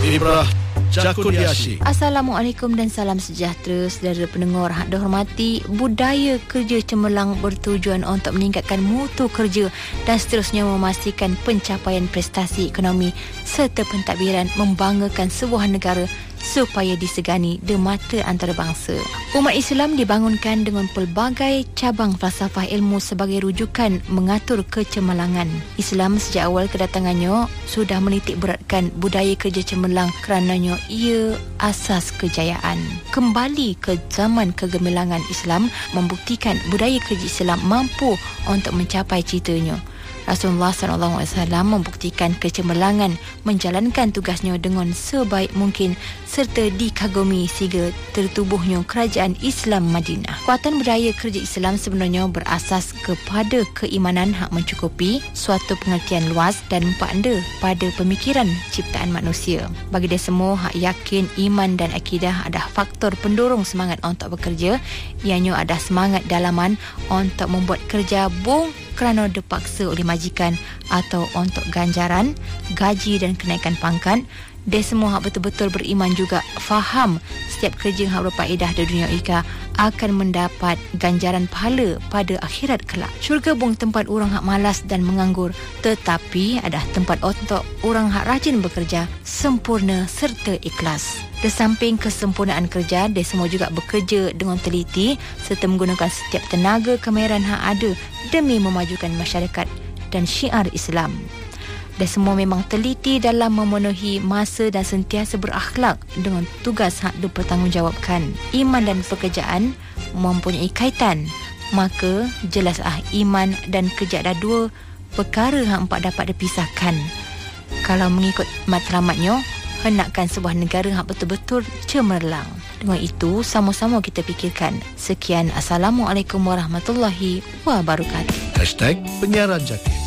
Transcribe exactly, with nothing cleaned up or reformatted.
Ibrah Jakudiashi. Assalamualaikum dan salam sejahtera saudara pendengar hak dihormati. Budaya kerja cemerlang bertujuan untuk meningkatkan mutu kerja dan seterusnya memastikan pencapaian prestasi ekonomi serta pentadbiran membanggakan sebuah negara supaya disegani di mata antarabangsa. Umat Islam dibangunkan dengan pelbagai cabang falsafah ilmu sebagai rujukan mengatur kecemerlangan. Islam sejak awal kedatangannya sudah menitik beratkan budaya kerja cemerlang kerananya ia asas kejayaan. Kembali ke zaman kegemilangan Islam membuktikan budaya kerja Islam mampu untuk mencapai citanya. Rasulullah sallallahu alaihi wasallam membuktikan kecemerlangan menjalankan tugasnya dengan sebaik mungkin serta dikagumi sehingga tertubuhnya kerajaan Islam Madinah. Kuatan budaya kerja Islam sebenarnya berasas kepada keimanan hak mencukupi, suatu pengertian luas dan empanda pada pemikiran ciptaan manusia. Bagi dia semua, hak yakin, iman dan akidah adalah faktor pendorong semangat untuk bekerja. Ianya ada semangat dalaman untuk membuat kerja bung kerana dipaksa oleh majikan atau untuk ganjaran, gaji dan kenaikan pangkat. Dia semua hak betul-betul beriman juga faham setiap kerja yang berfaedah di dunia ika akan mendapat ganjaran pahala pada akhirat kelak. Syurga bukan tempat orang hak malas dan menganggur, tetapi adalah tempat untuk orang hak rajin bekerja, sempurna serta ikhlas. Di samping kesempurnaan kerja, dia semua juga bekerja dengan teliti serta menggunakan setiap tenaga kemahiran hak ada demi memajukan masyarakat dan syiar Islam. Dan semua memang teliti dalam memenuhi masa dan sentiasa berakhlak dengan tugas hak dipertanggungjawabkan. Iman dan pekerjaan mempunyai kaitan, maka jelas ah iman dan kerja ada dua perkara hak empat dapat dipisahkan. Kalau mengikut matlamatnya, hendakkan sebuah negara hak betul-betul cemerlang. Dengan itu, sama-sama kita fikirkan. Sekian, Assalamualaikum warahmatullahi wabarakatuh. Hashtag Penyiaran Jaki.